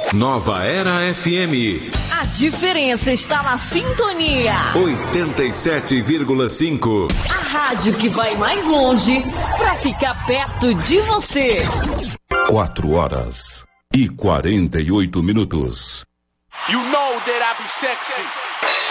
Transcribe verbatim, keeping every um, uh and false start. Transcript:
Nova Era F M. A diferença está na sintonia. oitenta e sete vírgula cinco. A rádio que vai mais longe para ficar perto de você. Quatro horas e quarenta e oito minutos. You know that I be sexy.